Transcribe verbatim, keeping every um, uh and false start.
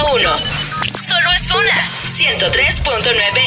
uno. Solo es una. ciento tres punto nueve